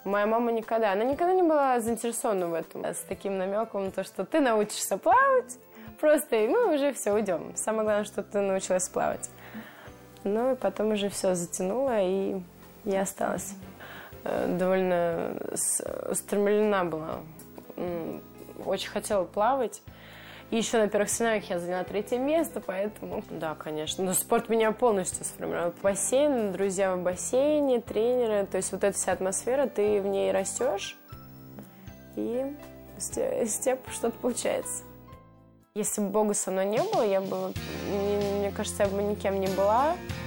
Моя мама никогда, она никогда не была заинтересована в этом. С таким намеком, то, что ты научишься плавать, просто и мы уже все уйдем. Самое главное, что ты научилась плавать. Ну и потом уже все затянуло, и я осталась. Довольно устремлена была. Очень хотела плавать. И еще на первых соревнованиях я заняла 3-е место, поэтому, да, конечно. Но спорт меня полностью сформировал. Бассейн, друзья в бассейне, тренеры. То есть вот эта вся атмосфера, ты в ней растешь, и с тебя что-то получается. Если бы Бога со мной не было, мне кажется, я бы никем не была.